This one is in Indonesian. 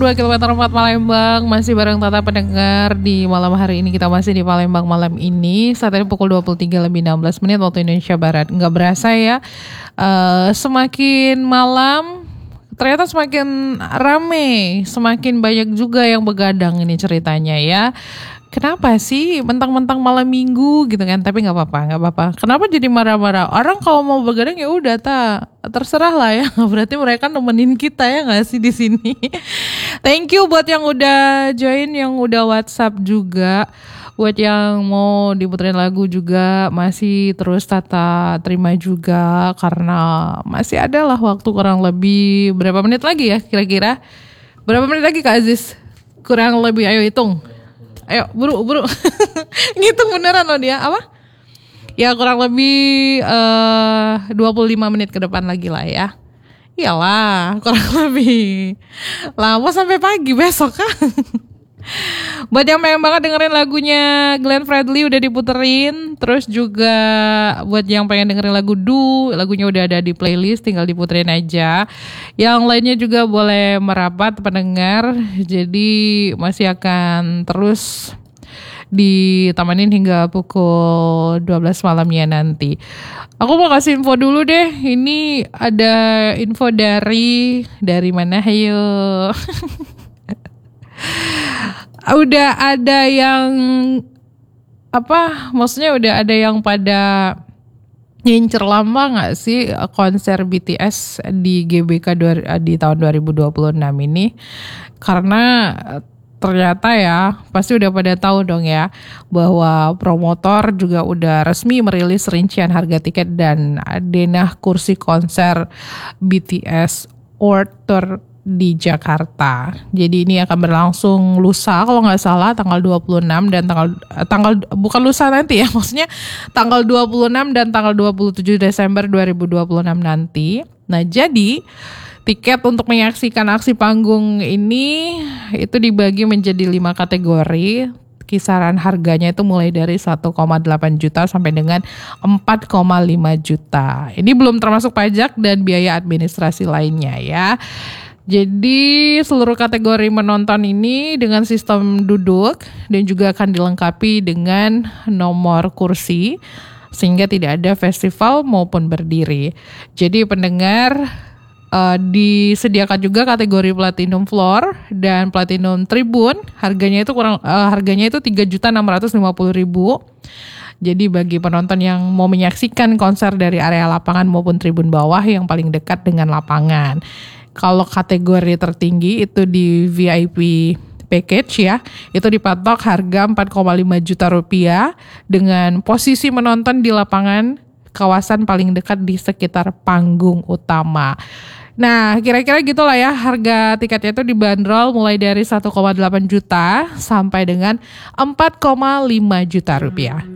2 km 4 Palembang, masih bareng Tata pendengar di malam hari ini. Kita masih di Palembang malam ini. Saat ini pukul 23:16 waktu Indonesia Barat. Nggak berasa ya, semakin malam ternyata semakin rame, semakin banyak juga yang begadang ini ceritanya ya. Kenapa sih mentang-mentang malam minggu gitu kan? Tapi nggak apa-apa. Kenapa jadi marah-marah? Orang kalau mau begadang ya udah terserah lah ya. Berarti mereka nemenin kita ya nggak sih di sini? Thank you buat yang udah join, yang udah WhatsApp juga. Buat yang mau diputerin lagu juga masih terus Tata terima juga, karena masih ada lah waktu kurang lebih berapa menit lagi ya kira-kira? Berapa menit lagi Kak Aziz? Kurang lebih, ayo hitung. Ayo buru. Ngitung beneran loh dia. Apa? Ya kurang lebih 25 menit ke depan lagi lah ya. Iyalah kurang lebih. Lama sampai pagi besok kan. Buat yang pengen banget dengerin lagunya Glenn Fredly udah diputerin. Terus juga buat yang pengen dengerin lagu lagunya udah ada di playlist, tinggal diputerin aja. Yang lainnya juga boleh merapat pendengar. Jadi masih akan terus ditamanin hingga pukul 12 malamnya nanti. Aku mau kasih info dulu deh. Ini ada info dari mana? Ayo. Udah ada yang maksudnya udah ada yang pada ngincer lama gak sih konser BTS di GBK di tahun 2026 ini? Karena ternyata ya pasti udah pada tahu dong ya bahwa promotor juga udah resmi merilis rincian harga tiket dan denah kursi konser BTS World Tour di Jakarta. Jadi ini akan berlangsung lusa kalau nggak salah tanggal 26 dan tanggal bukan lusa nanti ya, maksudnya tanggal 26 dan tanggal 27 Desember 2026 nanti. Nah, jadi tiket untuk menyaksikan aksi panggung ini itu dibagi menjadi 5 kategori. Kisaran harganya itu mulai dari 1,8 juta sampai dengan 4,5 juta. Ini belum termasuk pajak dan biaya administrasi lainnya ya. Jadi seluruh kategori menonton ini dengan sistem duduk dan juga akan dilengkapi dengan nomor kursi sehingga tidak ada festival maupun berdiri. Jadi pendengar disediakan juga kategori platinum floor dan platinum tribun. Harganya itu 3.650.000. Jadi bagi penonton yang mau menyaksikan konser dari area lapangan maupun tribun bawah yang paling dekat dengan lapangan. Kalau kategori tertinggi itu di VIP package ya, itu dipatok harga 4,5 juta rupiah dengan posisi menonton di lapangan kawasan paling dekat di sekitar panggung utama. Nah, kira-kira gitulah ya harga tiketnya itu dibanderol mulai dari 1,8 juta sampai dengan 4,5 juta rupiah.